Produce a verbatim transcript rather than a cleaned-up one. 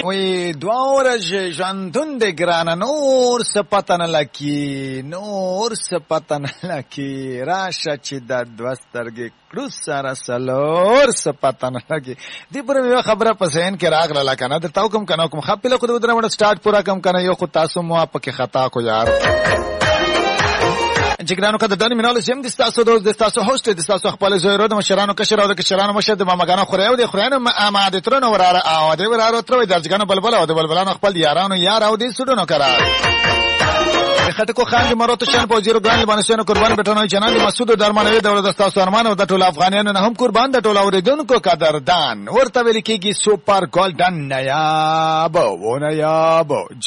وی دوارج ژوندون د ګرانه نور سپتن لکی نور سپتن لکی راشه چې د دوسترګې کړو سره سلور سپتن لکی دی پر یو خبره پسین کې راغله لکنه د تاو کوم کنه کوم خپل خو د درمه سٹارټ پورا کم کنه یو خو تاسو مو په کې خطا کو یار جګرانو کده دانی مینال سیم د تاسو دوست د تاسو هوست د تاسو خپل زویرو د مشرانو کشرو د کشرانو مشه د مامګانو خورایو د خورانو اماده ترنو وراره او د وراره تر درځګانو بلبل او د بلبلانو خپل یارانو یار او د سودونو کرا خټکو خان د مراتو شان په زیرو ګران لبنانو قربان بټنوي جنان د مسعود درمانوي دولت د تاسو ارمان او د ټول افغانانو نه هم قربان د ټول اوریدونکو قدردان ورته ویل کیږي سوپر ګولډن نایاب و نایاب